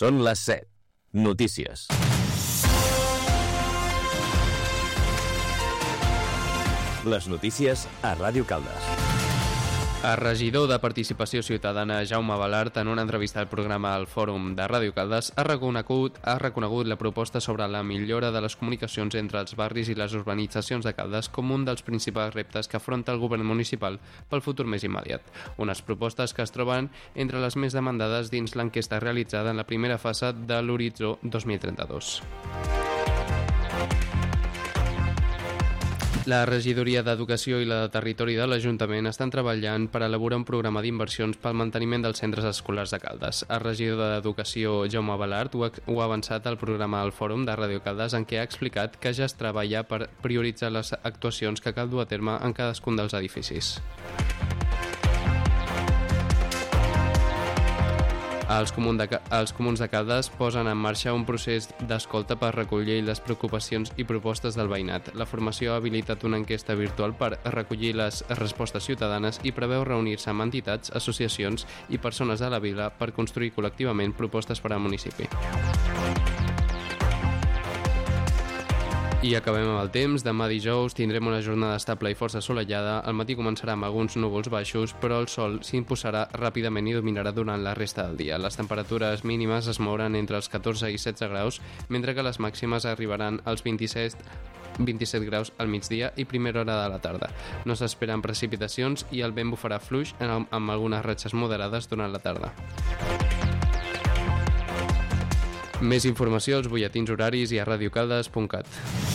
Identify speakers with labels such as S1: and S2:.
S1: Són les 7. Notícies. Les notícies a Ràdio Caldes.
S2: El regidor de Participació Ciutadana, Jaume Balart, en una entrevista al programa El Fòrum de Ràdio Caldes, ha reconegut la proposta sobre la millora de les comunicacions entre els barris i les urbanitzacions de Caldes com un dels principals reptes que afronta el govern municipal pel futur més immediat. Unes propostes que es troben entre les més demandades dins l'enquesta realitzada en la primera fase de l'Horitzó 2032. La regidoria d'Educació i la de Territori de l'Ajuntament estan treballant per elaborar un programa d'inversions pel manteniment dels centres escolars de Caldes. El regidor d'Educació, Jaume Balart, ho ha avançat al programa al Fòrum de Ràdio Caldes, en què ha explicat que ja es treballa per prioritzar les actuacions que cal dur a terme en cadascun dels edificis. Els comuns de Caldes posen en marxa un procés d'escolta per recollir les preocupacions i propostes del veïnat. La formació ha habilitat una enquesta virtual per recollir les respostes ciutadanes i preveu reunir-se amb entitats, associacions i persones de la vila per construir col·lectivament propostes per al municipi. I acabem amb el temps. Demà dijous tindrem una jornada estable i força assolellada. Al matí començarà amb alguns núvols baixos, però el sol s'imposarà ràpidament i dominarà durant la resta del dia. Les temperatures mínimes es mouran entre els 14 i 16 graus, mentre que les màximes arribaran als 27 graus al migdia i primera hora de la tarda. No s'esperen precipitacions i el vent bufarà fluix amb algunes ratxes moderades durant la tarda. Més informació als butlletins horaris i a radiocaldes.cat.